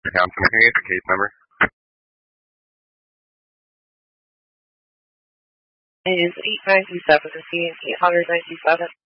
Thompson, can I get the case number? It is 8927 to see 897.